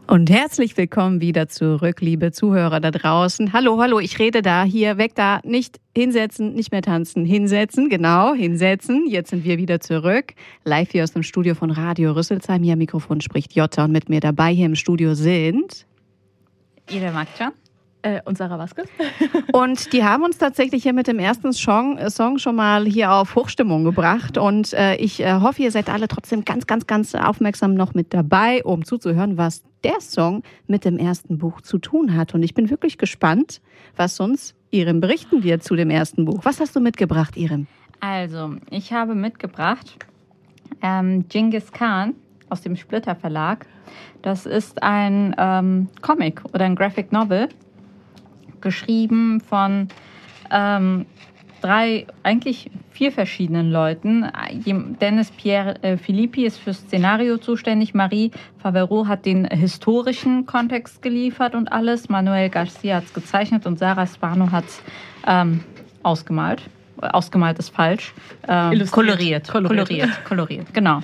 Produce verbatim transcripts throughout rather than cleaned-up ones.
Und herzlich willkommen wieder zurück, liebe Zuhörer da draußen. Hallo, hallo, ich rede da, hier, weg da, nicht hinsetzen, nicht mehr tanzen, hinsetzen, genau, hinsetzen. Jetzt sind wir wieder zurück, live hier aus dem Studio von Radio Rüsselsheim. Hier am Mikrofon spricht Jutta und mit mir dabei hier im Studio sind Ida Magdjan. Äh, und Sarah Vasquez. Und die haben uns tatsächlich hier mit dem ersten Song, Song schon mal hier auf Hochstimmung gebracht. Und äh, ich äh, hoffe, ihr seid alle trotzdem ganz, ganz, ganz aufmerksam noch mit dabei, um zuzuhören, was der Song mit dem ersten Buch zu tun hat. Und ich bin wirklich gespannt, was uns Irem berichten wird zu dem ersten Buch. Was hast du mitgebracht, Irem? Also, ich habe mitgebracht ähm, Genghis Khan aus dem Splitter Verlag. Das ist ein ähm, Comic oder ein Graphic Novel, geschrieben von ähm, drei, eigentlich vier verschiedenen Leuten. Dennis Pierre äh, Filippi ist fürs Szenario zuständig. Marie Favreau hat den historischen Kontext geliefert und alles. Manuel Garcia hat es gezeichnet und Sarah Spano hat es ähm, ausgemalt. Ausgemalt ist falsch. Ähm, koloriert. Koloriert. Koloriert. Koloriert, genau.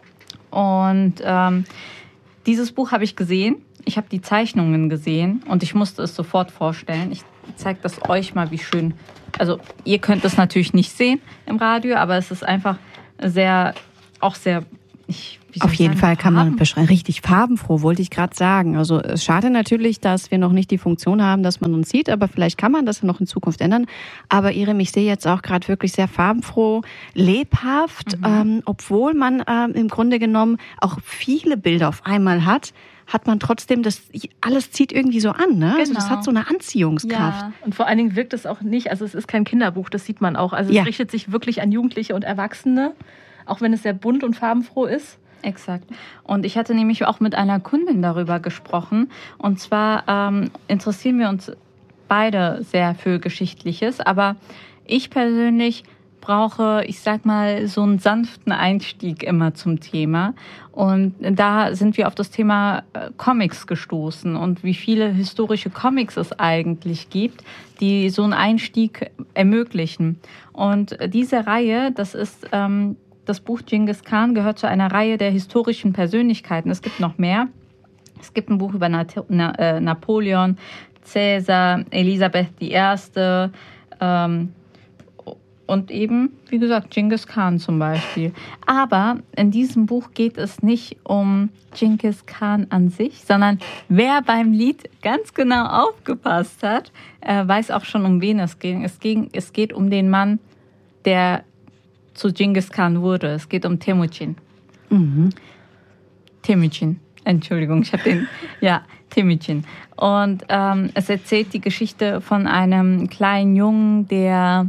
Und ähm, dieses Buch habe ich gesehen. Ich habe die Zeichnungen gesehen und ich musste es sofort vorstellen. Ich zeige das euch mal, wie schön. Also ihr könnt es natürlich nicht sehen im Radio, aber es ist einfach sehr, auch sehr. Ich, Auf jeden sagen, Fall kann Farben. man beschreiben. Richtig farbenfroh, wollte ich gerade sagen. Also es schade natürlich, dass wir noch nicht die Funktion haben, dass man uns sieht, aber vielleicht kann man das noch in Zukunft ändern. Aber Irem, ich sehe jetzt auch gerade wirklich sehr farbenfroh, lebhaft, mhm. ähm, obwohl man ähm, im Grunde genommen auch viele Bilder auf einmal hat. Hat man trotzdem, das alles zieht irgendwie so an, ne? Genau. Also das hat so eine Anziehungskraft. Ja. Und vor allen Dingen wirkt es auch nicht, also es ist kein Kinderbuch, das sieht man auch. Also es ja. richtet sich wirklich an Jugendliche und Erwachsene, auch wenn es sehr bunt und farbenfroh ist. Exakt. Und ich hatte nämlich auch mit einer Kundin darüber gesprochen. Und zwar ähm, interessieren wir uns beide sehr für Geschichtliches, aber ich persönlich brauche, ich sag mal, so einen sanften Einstieg immer zum Thema. Und da sind wir auf das Thema Comics gestoßen und wie viele historische Comics es eigentlich gibt, die so einen Einstieg ermöglichen. Und diese Reihe, das ist ähm, das Buch Genghis Khan, gehört zu einer Reihe der historischen Persönlichkeiten. Es gibt noch mehr. Es gibt ein Buch über Nat- Na- äh, Napoleon, Cäsar, Elisabeth die Erste, ähm, und eben, wie gesagt, Genghis Khan zum Beispiel. Aber in diesem Buch geht es nicht um Genghis Khan an sich, sondern wer beim Lied ganz genau aufgepasst hat, äh, weiß auch schon, um wen es ging. Es, ging. es geht um den Mann, der zu Genghis Khan wurde. Es geht um Temujin. Mhm. Temujin. Entschuldigung, ich habe den, ja, Temujin. Und ähm, es erzählt die Geschichte von einem kleinen Jungen, der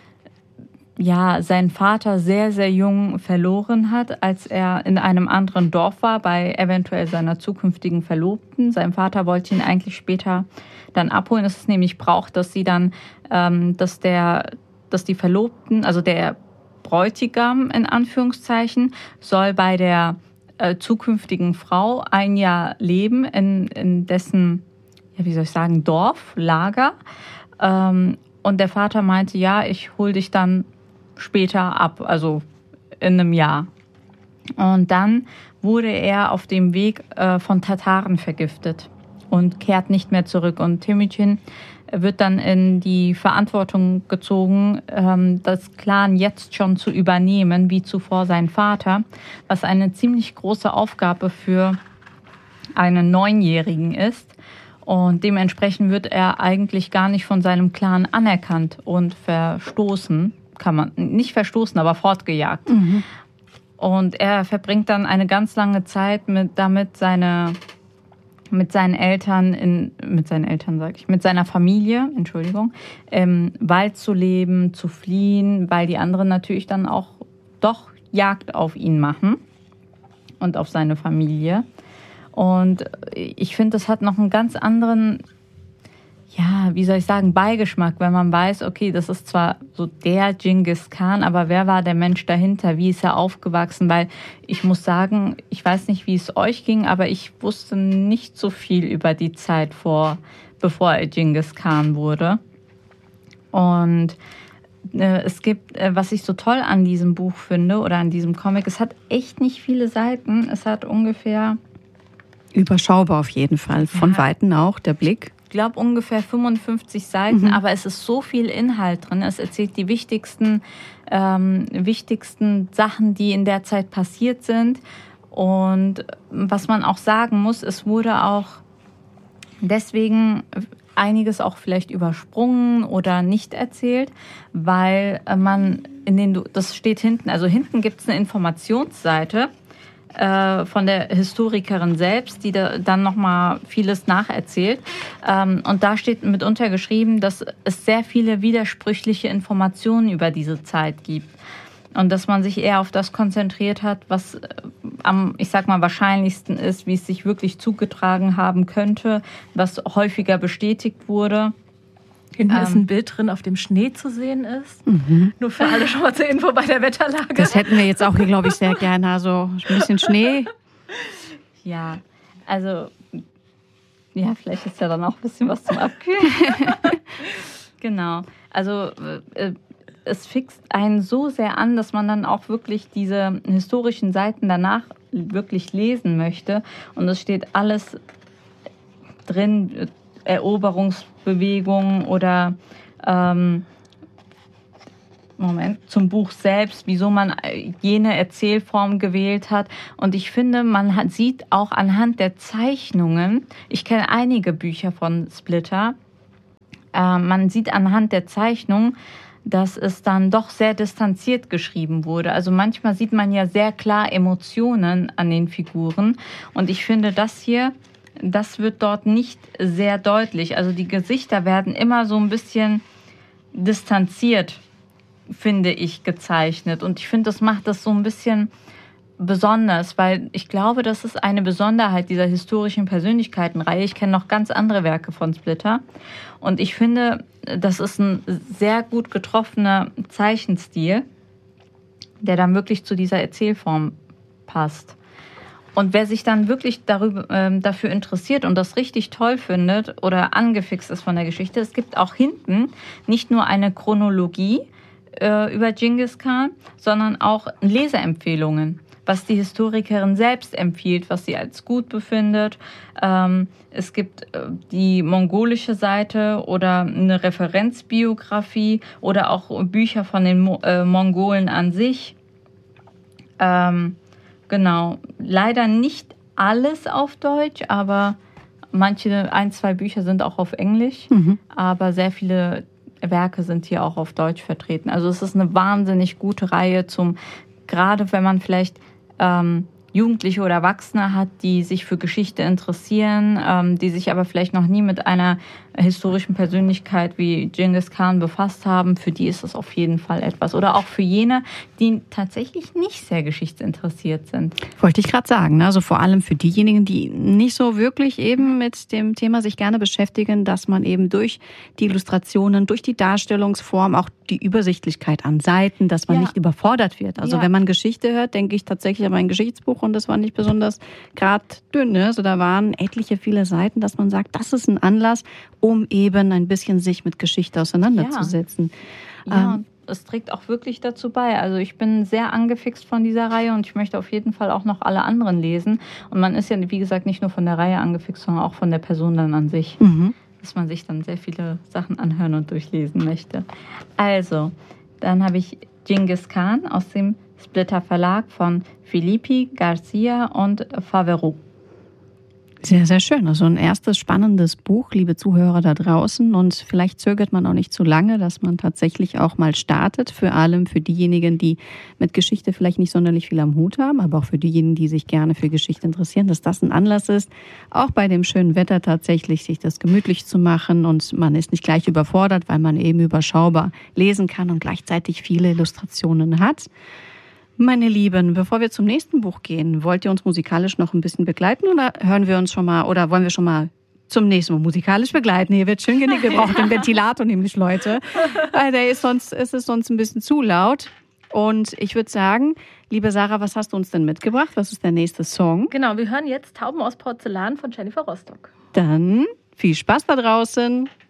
ja, seinen Vater sehr, sehr jung verloren hat, als er in einem anderen Dorf war, bei eventuell seiner zukünftigen Verlobten. Sein Vater wollte ihn eigentlich später dann abholen. Es ist nämlich braucht, dass sie dann, ähm, dass der, dass die Verlobten, also der Bräutigam in Anführungszeichen, soll bei der äh, zukünftigen Frau ein Jahr leben in, in dessen, ja, wie soll ich sagen, Dorf, Lager. Ähm, und der Vater meinte, ja, ich hol dich dann später ab, also in einem Jahr. Und dann wurde er auf dem Weg äh, von Tataren vergiftet und kehrt nicht mehr zurück. Und Temujin wird dann in die Verantwortung gezogen, ähm, das Clan jetzt schon zu übernehmen, wie zuvor sein Vater, was eine ziemlich große Aufgabe für einen Neunjährigen ist. Und dementsprechend wird er eigentlich gar nicht von seinem Clan anerkannt und verstoßen. Kann man nicht verstoßen, aber fortgejagt. Mhm. Und er verbringt dann eine ganz lange Zeit mit damit seine mit seinen Eltern in mit seinen Eltern sage ich mit seiner Familie, Entschuldigung, im Wald zu leben, zu fliehen, weil die anderen natürlich dann auch doch Jagd auf ihn machen und auf seine Familie. Und ich finde, das hat noch einen ganz anderen, ja, wie soll ich sagen, Beigeschmack, wenn man weiß, okay, das ist zwar so der Genghis Khan, aber wer war der Mensch dahinter? Wie ist er aufgewachsen? Weil ich muss sagen, ich weiß nicht, wie es euch ging, aber ich wusste nicht so viel über die Zeit vor, bevor er Genghis Khan wurde. Und äh, es gibt, äh, was ich so toll an diesem Buch finde oder an diesem Comic, es hat echt nicht viele Seiten. Es hat ungefähr Überschaubar auf jeden Fall. Von ja. Weitem auch der Blick. Ich glaube ungefähr fünfundfünfzig Seiten, Mhm. aber es ist so viel Inhalt drin. Es erzählt die wichtigsten, ähm, wichtigsten Sachen, die in der Zeit passiert sind. Und was man auch sagen muss, es wurde auch deswegen einiges auch vielleicht übersprungen oder nicht erzählt, weil man in den, das steht hinten, also hinten gibt es eine Informationsseite äh, von der Historikerin selbst, die da dann nochmal vieles nacherzählt. Ähm, und da steht mitunter geschrieben, dass es sehr viele widersprüchliche Informationen über diese Zeit gibt. Und dass man sich eher auf das konzentriert hat, was am, ich sag mal, wahrscheinlichsten ist, wie es sich wirklich zugetragen haben könnte, was häufiger bestätigt wurde. Hinten ähm, ist ein Bild drin, auf dem Schnee zu sehen ist. Mhm. Nur für alle schon mal zur Info bei der Wetterlage. Das hätten wir jetzt auch hier, glaube ich, sehr gerne. Also ein bisschen Schnee. Ja, also, ja, vielleicht ist ja dann auch ein bisschen was zum Abkühlen. Genau. Also, äh, es fixt einen so sehr an, dass man dann auch wirklich diese historischen Seiten danach wirklich lesen möchte. Und es steht alles drin, Eroberungsbewegungen oder ähm, Moment, zum Buch selbst, wieso man jene Erzählform gewählt hat. Und ich finde, man hat, sieht auch anhand der Zeichnungen, ich kenne einige Bücher von Splitter, äh, man sieht anhand der Zeichnungen, dass es dann doch sehr distanziert geschrieben wurde. Also manchmal sieht man ja sehr klar Emotionen an den Figuren. Und ich finde, das hier, das wird dort nicht sehr deutlich. Also die Gesichter werden immer so ein bisschen distanziert, finde ich, gezeichnet. Und ich finde, das macht das so ein bisschen besonders, weil ich glaube, das ist eine Besonderheit dieser historischen Persönlichkeitenreihe. Ich kenne noch ganz andere Werke von Splitter. Und ich finde, das ist ein sehr gut getroffener Zeichenstil, der dann wirklich zu dieser Erzählform passt. Und wer sich dann wirklich darüber, äh, dafür interessiert und das richtig toll findet oder angefixt ist von der Geschichte, es gibt auch hinten nicht nur eine Chronologie äh, über Genghis Khan, sondern auch Leseempfehlungen, was die Historikerin selbst empfiehlt, was sie als gut befindet. Ähm, es gibt äh, die mongolische Seite oder eine Referenzbiografie oder auch Bücher von den Mo- äh, Mongolen an sich. Ähm, genau, leider nicht alles auf Deutsch, aber manche, ein, zwei Bücher sind auch auf Englisch, mhm. aber sehr viele Werke sind hier auch auf Deutsch vertreten. Also es ist eine wahnsinnig gute Reihe zum, gerade wenn man vielleicht ähm, Jugendliche oder Erwachsene hat, die sich für Geschichte interessieren, ähm, die sich aber vielleicht noch nie mit einer historischen Persönlichkeit wie Genghis Khan befasst haben, für die ist das auf jeden Fall etwas. Oder auch für jene, die tatsächlich nicht sehr geschichtsinteressiert sind. Wollte ich gerade sagen, ne? Also vor allem für diejenigen, die nicht so wirklich eben mit dem Thema sich gerne beschäftigen, dass man eben durch die Illustrationen, durch die Darstellungsform, auch die Übersichtlichkeit an Seiten, dass man ja. nicht überfordert wird. Also ja. wenn man Geschichte hört, denke ich tatsächlich an ein Geschichtsbuch und das war nicht besonders gerade dünn. Ne? Also da waren etliche viele Seiten, dass man sagt, das ist ein Anlass, um eben ein bisschen sich mit Geschichte auseinanderzusetzen. Ja, ja ähm, es trägt auch wirklich dazu bei. Also ich bin sehr angefixt von dieser Reihe und ich möchte auf jeden Fall auch noch alle anderen lesen. Und man ist ja, wie gesagt, nicht nur von der Reihe angefixt, sondern auch von der Person dann an sich. Mhm. Dass man sich dann sehr viele Sachen anhören und durchlesen möchte. Also, dann habe ich Genghis Khan aus dem Splitter Verlag von Filippi, Garcia und Faveroux. Sehr, sehr schön. Also ein erstes spannendes Buch, liebe Zuhörer da draußen. Und vielleicht zögert man auch nicht zu lange, dass man tatsächlich auch mal startet. Für allem für diejenigen, die mit Geschichte vielleicht nicht sonderlich viel am Hut haben, aber auch für diejenigen, die sich gerne für Geschichte interessieren, dass das ein Anlass ist, auch bei dem schönen Wetter tatsächlich sich das gemütlich zu machen. Und man ist nicht gleich überfordert, weil man eben überschaubar lesen kann und gleichzeitig viele Illustrationen hat. Meine Lieben, bevor wir zum nächsten Buch gehen, wollt ihr uns musikalisch noch ein bisschen begleiten oder hören wir uns schon mal oder wollen wir schon mal zum nächsten Mal musikalisch begleiten? Hier wird schön genickt, wir brauchen den Ventilator nämlich, Leute. Weil der ist sonst, ist es sonst ein bisschen zu laut. Und ich würde sagen, liebe Sarah, was hast du uns denn mitgebracht? Was ist der nächste Song? Genau, wir hören jetzt Tauben aus Porzellan von Jennifer Rostock. Dann viel Spaß da draußen.